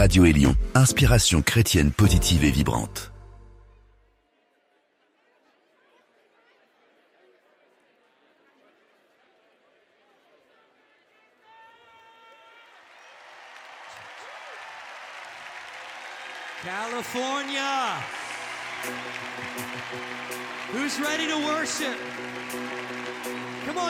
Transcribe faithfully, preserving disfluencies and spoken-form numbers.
Radio Élion, inspiration chrétienne positive et vibrante. California. Who's ready to worship? Come on.